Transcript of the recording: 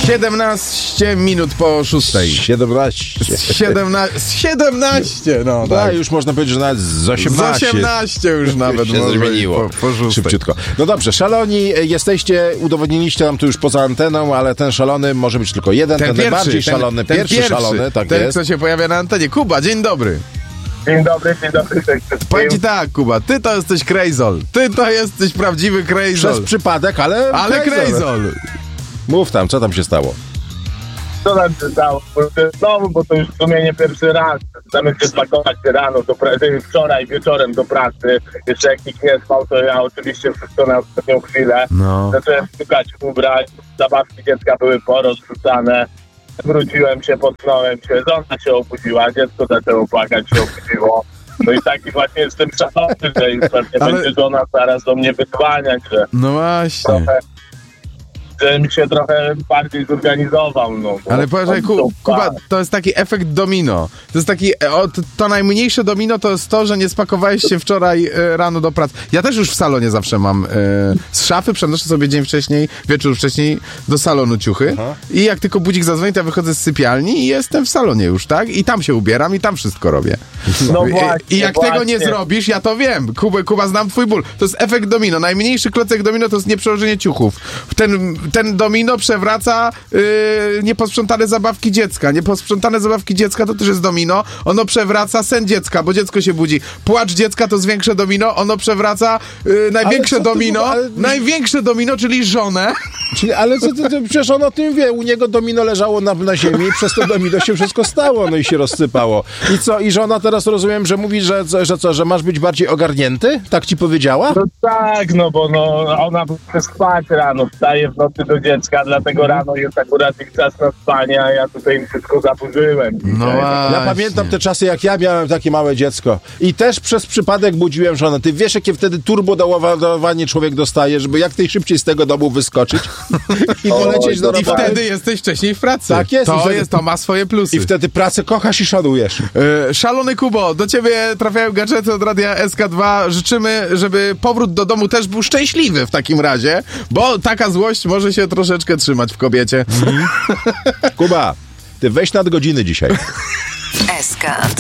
17 minut po 6. 17, no tak. Już można powiedzieć, że nawet z 18. Z 18 już nawet się może zmieniło. po 6. Szybciutko. No dobrze, szaloni jesteście, udowodniliście nam tu już poza anteną, ale ten szalony może być tylko jeden, ten najbardziej szalony, pierwszy szalony, tak ten, jest. co się pojawia na antenie. Kuba, dzień dobry. Dzień dobry. Powiem ci tak, Kuba, ty to jesteś krejzol. Ty to jesteś prawdziwy krejzol. Przez przypadek, ale krejzol. Mów tam, co tam się stało? Co nam się stało? Bo to już w sumie nie pierwszy raz. Zamiast się spakować rano, wczoraj wieczorem do pracy. Jeszcze jak nikt nie spał, to ja oczywiście wszystko na ostatnią chwilę. No. Zacząłem szukać ubrań, zabawki dziecka były porozrzucane. Wróciłem się, potknąłem się, żona się obudziła, dziecko zaczęło płakać, się obudziło. No i taki właśnie jestem szalony, że już pewnie będzie żona zaraz do mnie wyzwaniać, że No właśnie. żebym się trochę bardziej zorganizował. Ale powiedzmy, Kuba, to jest taki efekt domino. To jest taki, to najmniejsze domino to jest to, że nie spakowałeś się wczoraj rano do pracy. Ja też już w salonie zawsze mam z szafy, przenoszę sobie dzień wcześniej, wieczór wcześniej do salonu ciuchy. Aha. I jak tylko budzik zadzwoni, to ja wychodzę z sypialni i jestem w salonie już, tak? I tam się ubieram i tam wszystko robię. No właśnie, I jak tego nie zrobisz, ja to wiem. Kuba, znam twój ból. To jest efekt domino. Najmniejszy klocek domino to jest nieprzełożenie ciuchów. Ten domino przewraca nieposprzątane zabawki dziecka. Nieposprzątane zabawki dziecka to też jest domino. Ono przewraca sen dziecka, bo dziecko się budzi. Płacz dziecka to jest większe domino. Ono przewraca największe domino. Największe domino, czyli żonę. Ale przecież on o tym wie. U niego domino leżało na ziemi i przez to domino się wszystko stało, no i się rozsypało. I co? I żona teraz rozumiem, że mówi, że masz być bardziej ogarnięty? Tak ci powiedziała? No tak, bo ona chce spać rano, wstaje w nocy do dziecka, dlatego rano jest akurat ich czas na spanie, a ja tutaj im wszystko zaburzyłem. No ja pamiętam te czasy, jak ja miałem takie małe dziecko i też przez przypadek budziłem żonę. Ty wiesz, jakie wtedy turbodoładowanie człowiek dostaje, żeby jak najszybciej z tego domu wyskoczyć i polecieć do roboty. I wtedy jesteś wcześniej w pracy. Tak jest. To ma swoje plusy. I wtedy pracę kochasz i szanujesz. Szalony Kubo, do ciebie trafiają gadżety od Radia SK2. Życzymy, żeby powrót do domu też był szczęśliwy w takim razie, bo taka złość może się troszeczkę trzymać w kobiecie. Kuba, ty weź nadgodziny dzisiaj. SK.